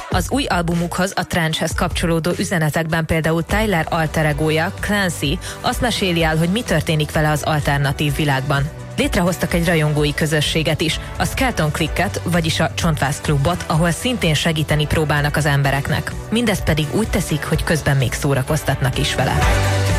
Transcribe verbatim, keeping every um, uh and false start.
Az új albumukhoz, a trancehez kapcsolódó üzenetekben például Tyler alter egója, Clancy azt meséli el, hogy mi történik vele az alternatív világban. Létrehoztak egy rajongói közösséget is, a Skeleton Clicket, vagyis a Csontváz Klubot, ahol szintén segíteni próbálnak az embereknek. Mindezt pedig úgy teszik, hogy közben még szórakoztatnak is vele.